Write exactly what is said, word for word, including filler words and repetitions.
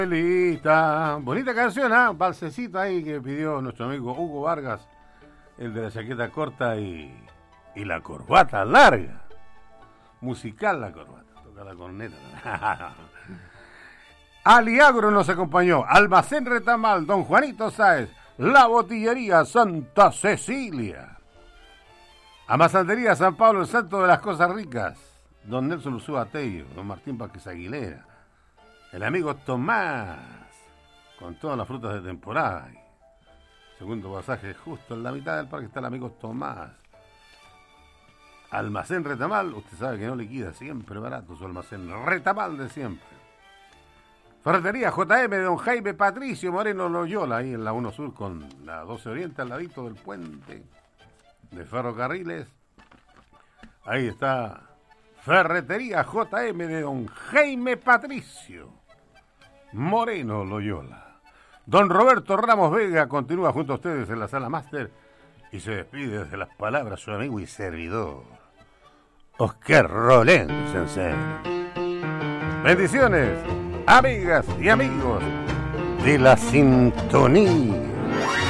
Lista. Bonita canción, ¿ah? ¿eh? Balsecita ahí que pidió nuestro amigo Hugo Vargas, el de la chaqueta corta y, y la corbata larga. Musical la corbata, toca la corneta. Aliagro nos acompañó, Almacén Retamal, Don Juanito Sáez, La Botillería Santa Cecilia, Amasantería San Pablo, el Santo de las Cosas Ricas, Don Nelson Ursúa Tello, Don Martín Vázquez Aguilera, el amigo Tomás, con todas las frutas de temporada. Segundo pasaje, justo en la mitad del parque está el amigo Tomás. Almacén Retamal, usted sabe que no liquida, siempre barato, su almacén Retamal de siempre. Ferretería J M de Don Jaime Patricio Moreno Loyola, ahí en la uno Sur con la doce Oriente, al ladito del puente de ferrocarriles. Ahí está Ferretería J M de Don Jaime Patricio Moreno Loyola. Don Roberto Ramos Vega continúa junto a ustedes en la sala máster y se despide desde las palabras su amigo y servidor Oscar Rolén Sensei. Bendiciones, amigas y amigos de la sintonía.